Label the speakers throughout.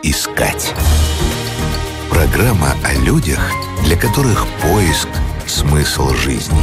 Speaker 1: искать. Программа о людях, для которых поиск – смысл жизни.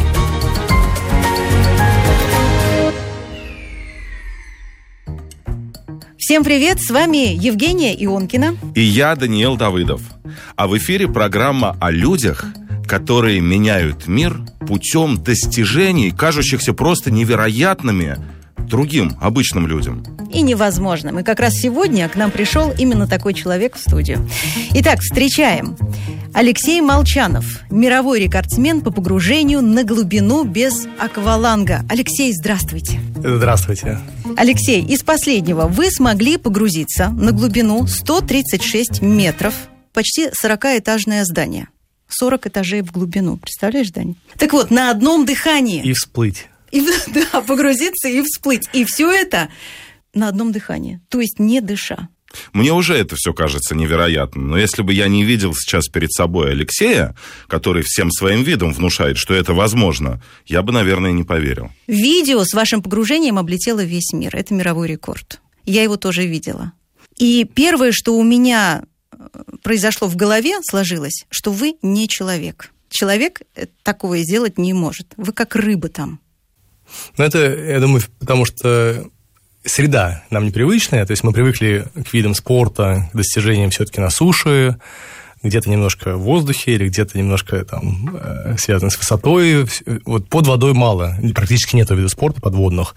Speaker 2: Всем привет, с вами Евгения Ионкина.
Speaker 3: И я, Даниил Давыдов. А в эфире программа о людях, которые меняют мир путем достижений, кажущихся просто невероятными другим, обычным людям.
Speaker 2: И невозможным. И как раз сегодня к нам пришел именно такой человек в студию. Итак, встречаем. Алексей Молчанов, мировой рекордсмен по погружению на глубину без акваланга. Алексей, здравствуйте.
Speaker 4: Здравствуйте.
Speaker 2: Алексей, из последнего вы смогли погрузиться на глубину 136 метров, почти 40-этажное здание. 40 этажей в глубину. Представляешь, Дань? Так вот, на одном дыхании.
Speaker 4: И всплыть.
Speaker 2: Да, погрузиться и всплыть. И все это на одном дыхании. То есть не дыша.
Speaker 3: Мне уже это все кажется невероятным. Но если бы я не видел сейчас перед собой Алексея, который всем своим видом внушает, что это возможно, я бы, наверное, не поверил.
Speaker 2: Видео с вашим погружением облетело весь мир. Это мировой рекорд. Я его тоже видела. И первое, что у меня произошло в голове, сложилось, что вы не человек. Человек такого сделать не может. Вы как рыба там.
Speaker 4: Ну, это, я думаю, потому что среда нам непривычная, то есть мы привыкли к видам спорта, к достижениям все-таки на суше, где-то немножко в воздухе или где-то немножко там связано с высотой. Вот под водой мало, практически нет видов спорта подводных,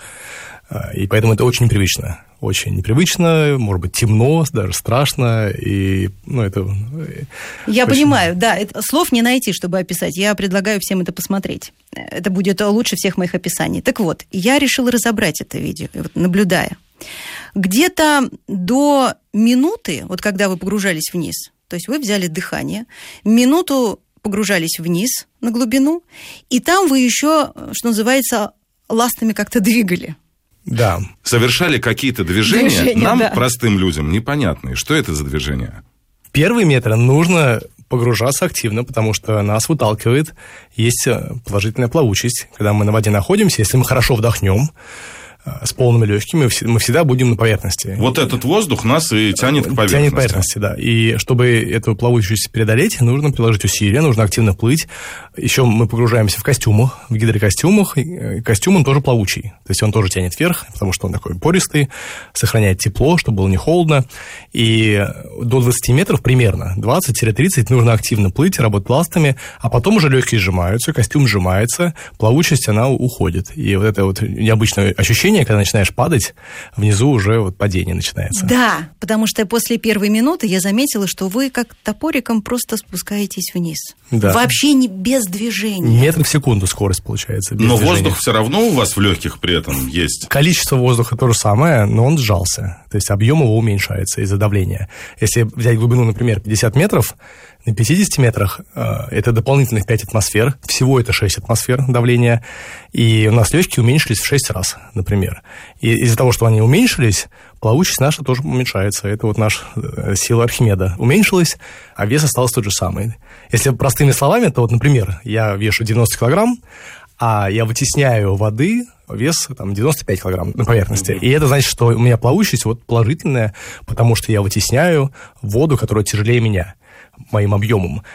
Speaker 4: и поэтому это очень непривычно. Очень непривычно, может быть, темно, даже страшно, и, это...
Speaker 2: Я понимаю, да, слов не найти, чтобы описать. Я предлагаю всем это посмотреть. Это будет лучше всех моих описаний. Так вот, я решила разобрать это видео, наблюдая. Где-то до минуты, вот когда вы погружались вниз, то есть вы взяли дыхание, минуту погружались вниз на глубину, и там вы еще, что называется, ластами как-то двигали.
Speaker 4: Да.
Speaker 3: Совершали какие-то движения нам, да, простым людям, непонятные. Что это за движения?
Speaker 4: Первые метры нужно погружаться активно, потому что нас выталкивает. Есть положительная плавучесть. Когда мы на воде находимся, если мы хорошо вдохнем с полными легкими, мы всегда будем на поверхности.
Speaker 3: Вот этот воздух нас и тянет к поверхности.
Speaker 4: Тянет к поверхности, да. И чтобы эту плавучесть преодолеть, нужно приложить усилия, нужно активно плыть. Еще мы погружаемся в костюмах, в гидрокостюмах. И костюм, он тоже плавучий. То есть он тоже тянет вверх, потому что он такой пористый, сохраняет тепло, чтобы было не холодно. И до 20 метров примерно, 20-30, нужно активно плыть, работать ластами, а потом уже легкие сжимаются, костюм сжимается, плавучесть, она уходит. И вот это вот необычное ощущение, когда начинаешь падать, внизу уже вот падение начинается.
Speaker 2: Да, потому что после первой минуты я заметила, что вы как топориком просто спускаетесь вниз.
Speaker 4: Да.
Speaker 2: Вообще не без движения.
Speaker 4: Метр в секунду скорость получается.
Speaker 3: Но движения. Воздух все равно у вас в легких при этом есть.
Speaker 4: Количество воздуха то же самое, но он сжался. То есть объем его уменьшается из-за давления. Если взять глубину, например, 50 метров, на 50 метрах это дополнительных 5 атмосфер. Всего это 6 атмосфер давления. И у нас легкие уменьшились в 6 раз, например. И из-за того, что они уменьшились, плавучесть наша тоже уменьшается. Это вот наша сила Архимеда уменьшилась, а вес остался тот же самый. Если простыми словами, то вот, например, я вешу 90 килограмм, а я вытесняю воды вес там, 95 килограмм на поверхности. И это значит, что у меня плавучесть вот положительная, потому что я вытесняю воду, которая тяжелее меня, моим объемом.